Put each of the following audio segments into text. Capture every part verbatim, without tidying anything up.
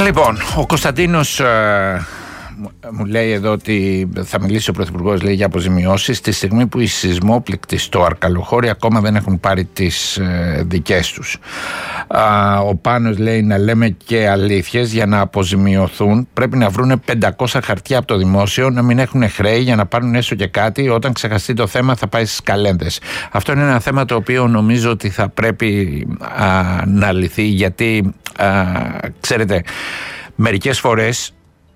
Λοιπόν, ο Κωνσταντίνος ε, μου λέει εδώ ότι θα μιλήσει ο Πρωθυπουργός, λέει, για αποζημιώσεις τη στιγμή που οι σεισμόπληκτοι στο Αρκαλοχώρι ακόμα δεν έχουν πάρει τις ε, δικές τους. Α, ο Πάνος λέει να λέμε και αλήθειες, για να αποζημιωθούν πρέπει να βρούνε πεντακόσια χαρτιά από το δημόσιο, να μην έχουν χρέη για να πάρουν έστω και κάτι. Όταν ξεχαστεί το θέμα θα πάει στις καλένδες. Αυτό είναι ένα θέμα το οποίο νομίζω ότι θα πρέπει α, να λυθεί, γιατί α, ξέρετε, μερικές φορές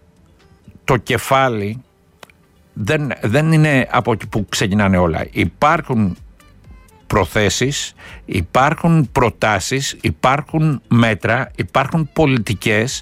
το κεφάλι δεν, δεν είναι από εκεί που ξεκινάνε όλα. Υπάρχουν προθέσεις, υπάρχουν προτάσεις, υπάρχουν μέτρα, υπάρχουν πολιτικές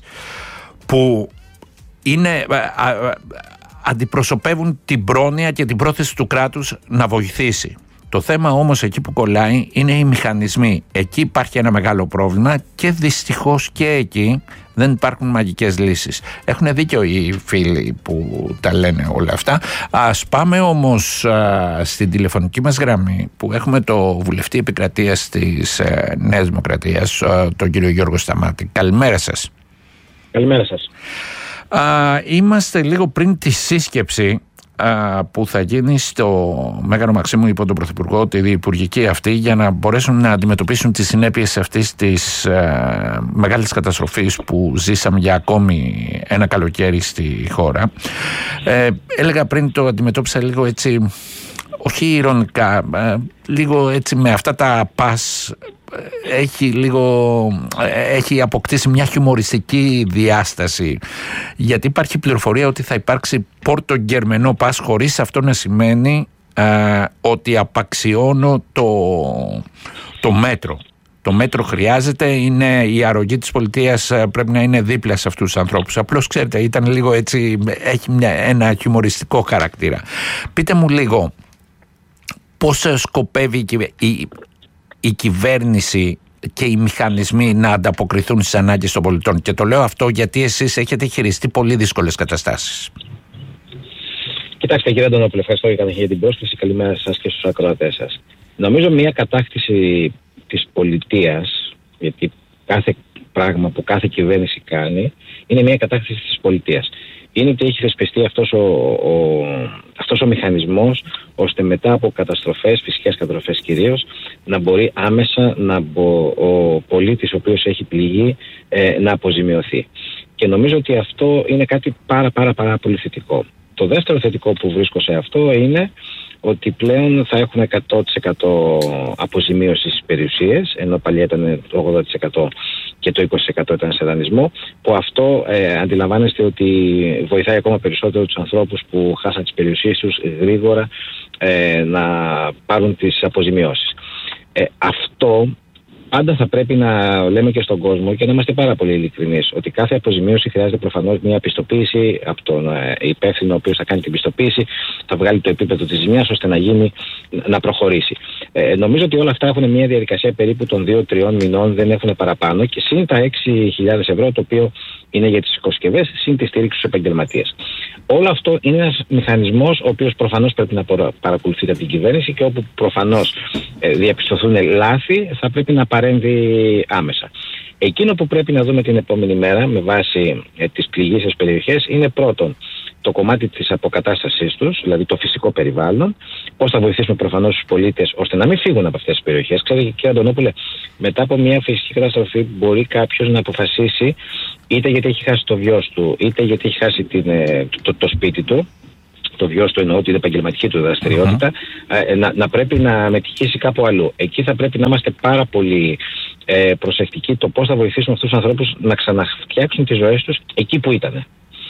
που είναι, α, α, αντιπροσωπεύουν την πρόνοια και την πρόθεση του κράτους να βοηθήσει. Το θέμα όμως εκεί που κολλάει είναι οι μηχανισμοί. Εκεί υπάρχει ένα μεγάλο πρόβλημα και δυστυχώς και εκεί δεν υπάρχουν μαγικές λύσεις. Έχουν δίκιο οι φίλοι που τα λένε όλα αυτά. Ας πάμε όμως α, στην τηλεφωνική μας γραμμή που έχουμε το βουλευτή επικρατείας της ε, Νέας Δημοκρατίας, ε, τον κύριο Γιώργο Σταμάτη. Καλημέρα σας. Καλημέρα σας. Α, είμαστε λίγο πριν τη σύσκεψη που θα γίνει στο Μέγαρο Μαξίμου υπό τον Πρωθυπουργό, τη διυπουργική αυτή, για να μπορέσουν να αντιμετωπίσουν τις συνέπειες αυτής της ε, μεγάλης καταστροφής που ζήσαμε για ακόμη ένα καλοκαίρι στη χώρα. Ε, έλεγα πριν, το αντιμετώπισα λίγο έτσι, όχι ειρωνικά, ε, λίγο έτσι με αυτά τα πας. Έχει λίγο, έχει αποκτήσει μια χιουμοριστική διάσταση, γιατί υπάρχει πληροφορία ότι θα υπάρξει πόρτο γκερμενό πας, χωρίς αυτό να σημαίνει ε, ότι απαξιώνω το, το μέτρο. Το μέτρο χρειάζεται, είναι η αρρωγή της πολιτείας, πρέπει να είναι δίπλα σε αυτούς τους ανθρώπους. Απλώς, ξέρετε, ήταν λίγο έτσι, έχει μια, ένα χιουμοριστικό χαρακτήρα. Πείτε μου λίγο πώς σκοπεύει η η κυβέρνηση και οι μηχανισμοί να ανταποκριθούν στις ανάγκες των πολιτών. Και το λέω αυτό γιατί εσείς έχετε χειριστεί πολύ δύσκολες καταστάσεις. Κοιτάξτε, κύριε Αντωνόπουλε, ευχαριστώ για την πρόσκληση. Καλημέρα σας και στους ακροατές σας. Νομίζω μια κατάκτηση της πολιτείας, γιατί κάθε πράγμα που κάθε κυβέρνηση κάνει είναι μια κατάκτηση της πολιτείας. Είναι ότι έχει θεσπιστεί αυτός ο, ο, αυτός ο μηχανισμός, ώστε μετά από καταστροφές, φυσικές καταστροφές κυρίως, να μπορεί άμεσα να μπο, ο πολίτης ο οποίος έχει πληγεί ε, να αποζημιωθεί. Και νομίζω ότι αυτό είναι κάτι πάρα πάρα πάρα πολύ θετικό. Το δεύτερο θετικό που βρίσκω σε αυτό είναι ότι πλέον θα έχουμε εκατό τοις εκατό αποζημίωση στις περιουσίες, ενώ παλιά ήταν το ογδόντα τοις εκατό και το είκοσι τοις εκατό ήταν σε δανεισμό, που αυτό ε, αντιλαμβάνεστε ότι βοηθάει ακόμα περισσότερο τους ανθρώπους που χάσαν τις περιουσίες τους γρήγορα ε, να πάρουν τις αποζημιώσεις. Ε, αυτό πάντα θα πρέπει να λέμε και στον κόσμο και να είμαστε πάρα πολύ ειλικρινείς, ότι κάθε αποζημίωση χρειάζεται προφανώς μια πιστοποίηση από τον υπεύθυνο ο οποίος θα κάνει την πιστοποίηση, θα βγάλει το επίπεδο της ζημιάς ώστε να γίνει, να προχωρήσει. Ε, νομίζω ότι όλα αυτά έχουν μια διαδικασία περίπου των δύο τριών μηνών, δεν έχουν παραπάνω, και συν τα έξι χιλιάδες ευρώ, το οποίο είναι για τις οικοσκευές, συν τη στήριξη στους επαγγελματίες. Όλο αυτό είναι ένας μηχανισμός ο οποίος προφανώς πρέπει να παρακολουθείται από την κυβέρνηση και όπου προφανώς ε, διαπιστωθούν λάθη θα πρέπει να παρέμβει άμεσα. Εκείνο που πρέπει να δούμε την επόμενη μέρα με βάση ε, τις πληγήσεις περιοχές είναι πρώτον το κομμάτι της αποκατάστασής τους, δηλαδή το φυσικό περιβάλλον, πώς θα βοηθήσουμε προφανώς τους πολίτες ώστε να μην φύγουν από αυτές τις περιοχές. Ξέρετε, κύριε Αντωνόπουλε, μετά από μια φυσική καταστροφή μπορεί κάποιος να αποφασίσει, είτε γιατί έχει χάσει το βιός του, είτε γιατί έχει χάσει την, το, το, το σπίτι του, το βιός του εννοώ την επαγγελματική του δραστηριότητα, mm-hmm. να, να πρέπει να μετικήσει κάπου αλλού. Εκεί θα πρέπει να είμαστε πάρα πολύ ε, προσεκτικοί το πώς θα βοηθήσουμε αυτούς τους ανθρώπους να ξαναφτιάξουν τις ζωές τους εκεί που ήταν.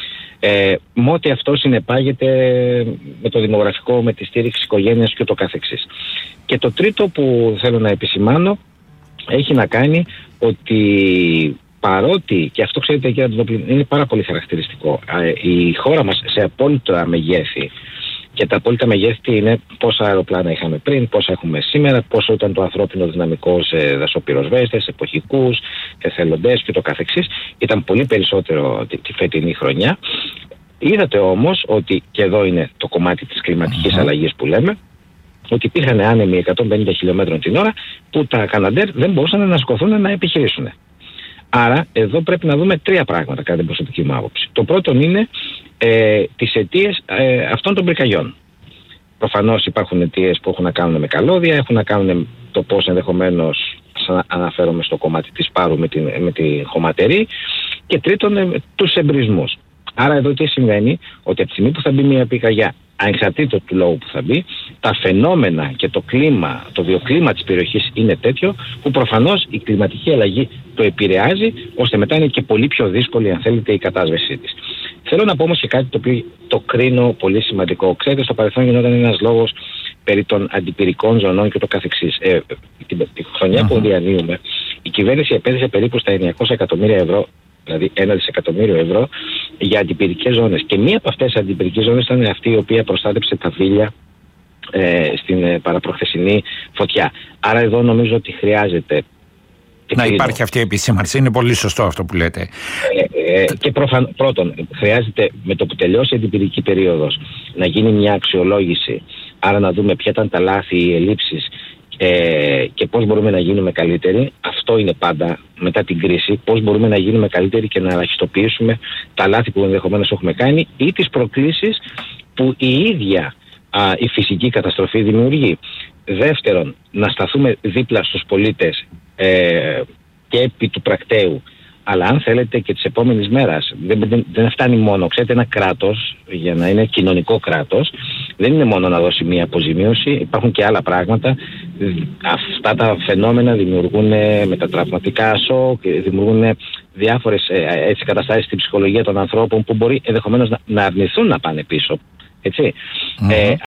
Ε, με ό,τι αυτό συνεπάγεται με το δημογραφικό, με τη στήριξη της οικογένειας και το καθεξής. Και το τρίτο που θέλω να επισημάνω έχει να κάνει ότι παρότι, και αυτό ξέρετε κύριε Αντωνόπουλε, είναι πάρα πολύ χαρακτηριστικό, η χώρα μας σε απόλυτα μεγέθη, και τα απόλυτα μεγέθη είναι πόσα αεροπλάνα είχαμε πριν, πόσα έχουμε σήμερα, πόσο ήταν το ανθρώπινο δυναμικό σε δασοπυροσβέστες, εποχικούς, εθελοντές και το καθεξής. Ήταν πολύ περισσότερο τη, τη φετινή χρονιά. Είδατε όμως ότι, και εδώ είναι το κομμάτι της κλιματικής αλλαγής που λέμε, ότι υπήρχαν άνεμοι εκατόν πενήντα χιλιόμετρων την ώρα που τα Καναντέρ δεν μπορούσαν να σηκωθούν να επιχειρήσουν. Άρα εδώ πρέπει να δούμε τρία πράγματα κατά την προσωπική μου άποψη. Το πρώτο είναι ε, τις αιτίες ε, αυτών των πυρκαγιών. Προφανώς υπάρχουν αιτίες που έχουν να κάνουν με καλώδια, έχουν να κάνουν με το πώς ενδεχομένως, αναφέρομαι στο κομμάτι της Πάρου με την, με τη χωματερή, και τρίτον ε, τους εμπρισμούς. Άρα εδώ τι συμβαίνει, ότι από τη στιγμή που θα μπει μια πυρκαγιά, ανεξαρτήτως του λόγου που θα μπει, τα φαινόμενα και το κλίμα, το βιοκλίμα της περιοχής είναι τέτοιο που προφανώς η κλιματική αλλαγή το επηρεάζει, ώστε μετά είναι και πολύ πιο δύσκολη, αν θέλετε, η κατάσβεσή της. Θέλω να πω όμως και κάτι το οποίο το κρίνω πολύ σημαντικό. Ξέρετε, στο παρελθόν γινόταν ένας λόγος περί των αντιπυρικών ζωνών και το καθεξής. Ε, την, την χρονιά uh-huh. που διανύουμε, η κυβέρνηση επένδυσε περίπου στα εννιακόσια εκατομμύρια ευρώ, δηλαδή ένα δισεκατομμύριο ευρώ, για αντιπυρικές ζώνες. Και μία από αυτές τις αντιπυρικές ζώνες ήταν αυτή η οποία προστάτεψε τα βίλια ε, στην ε, παραπροχθεσινή φωτιά. Άρα εδώ νομίζω ότι χρειάζεται να υπάρχει αυτή η επισήμανση. Είναι πολύ σωστό αυτό που λέτε. Ε, ε, και προφαν... πρώτον, χρειάζεται με το που τελειώσει η αντιπυρική περίοδος να γίνει μια αξιολόγηση. Άρα να δούμε ποια ήταν τα λάθη, οι ελλείψεις ε, και πώς μπορούμε να γίνουμε καλύτεροι. Αυτό είναι πάντα μετά την κρίση. Πώς μπορούμε να γίνουμε καλύτεροι και να ελαχιστοποιήσουμε τα λάθη που ενδεχομένως έχουμε κάνει ή τις προκλήσεις που η ίδια α, η φυσική καταστροφή δημιουργεί. Δεύτερον, να σταθούμε δίπλα στους πολίτες ε, και επί του πρακτέου, αλλά αν θέλετε και της επόμενης μέρας. Δεν, δεν, δεν φτάνει μόνο, ξέρετε, ένα κράτος, για να είναι κοινωνικό κράτος, δεν είναι μόνο να δώσει μία αποζημίωση, υπάρχουν και άλλα πράγματα. Αυτά τα φαινόμενα δημιουργούν μετατραυματικά σοκ, δημιουργούν διάφορες έτσι, καταστάσεις στην ψυχολογία των ανθρώπων που μπορεί ενδεχομένως να, να αρνηθούν να πάνε πίσω. Έτσι. Mm-hmm. Ε,